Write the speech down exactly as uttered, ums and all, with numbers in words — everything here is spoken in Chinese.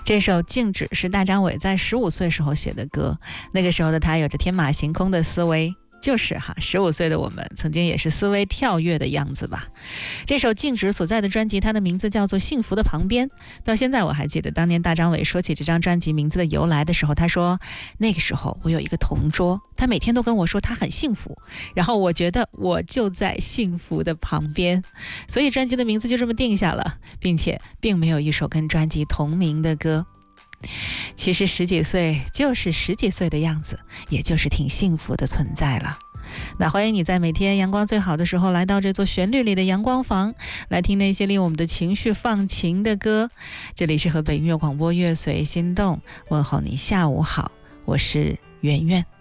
这首《静止》是大张伟在十五岁时候写的歌，那个时候的他有着天马行空的思维，就是哈，十五岁的我们曾经也是思维跳跃的样子吧。这首《静止》所在的专辑，它的名字叫做《幸福的旁边》。到现在我还记得，当年大张伟说起这张专辑名字的由来的时候，他说那个时候我有一个同桌，他每天都跟我说他很幸福，然后我觉得我就在幸福的旁边，所以专辑的名字就这么定下了，并且并没有一首跟专辑同名的歌。其实十几岁就是十几岁的样子，也就是挺幸福的存在了。那欢迎你在每天阳光最好的时候来到这座旋律里的阳光房，来听那些令我们的情绪放晴的歌。这里是河北音乐广播乐随心动，问候你下午好，我是圆圆。